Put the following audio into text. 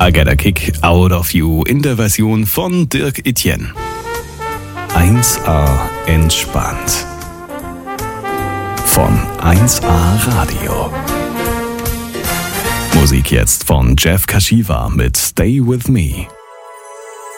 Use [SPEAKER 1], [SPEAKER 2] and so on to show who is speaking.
[SPEAKER 1] I Get a Kick Out of You in der Version von Dirk Etienne. 1A entspannt. Von 1A Radio. Musik jetzt von Jeff Kashiwa mit Stay With Me.